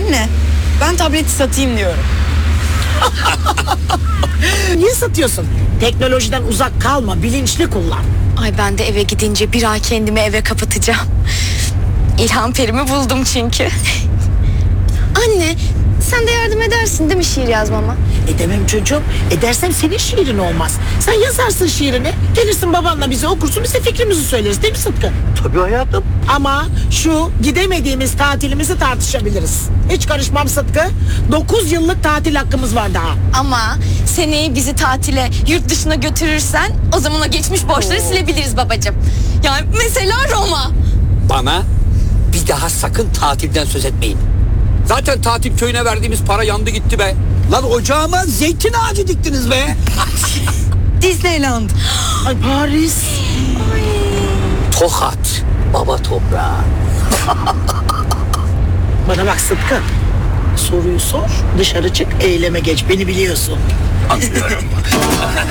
Anne, ben tableti satayım diyorum. Niye satıyorsun? Teknolojiden uzak kalma, bilinçli kullan. Ay ben de eve gidince bir ay kendimi eve kapatacağım. İlham perimi buldum çünkü. Anne, sen de yardım edersin değil mi şiir yazmama? Edemem çocuğum. Edersem senin şiirin olmaz. Sen yazarsın şiirini, gelirsin babanla bize okursun, bize fikrimizi söyleriz değil mi Sıtkı? Tabii hayatım. Ama şu gidemediğimiz tatilimizi tartışabiliriz. Hiç karışmam Sıtkı. 9 yıllık tatil hakkımız var daha. Ama seneye bizi tatile yurt dışına götürürsen o zaman o geçmiş borçları silebiliriz babacığım. Yani mesela Roma. Bana bir daha sakın tatilden söz etmeyin. Zaten tatil köyüne verdiğimiz para yandı gitti be. Lan ocağıma zeytin ağacı diktiniz be. Disneyland. Ay Paris. Tokat, baba toprağı. Bana bak Sıtkı. Soruyu sor, dışarı çık, eyleme geç. Beni biliyorsun. Anlıyorum.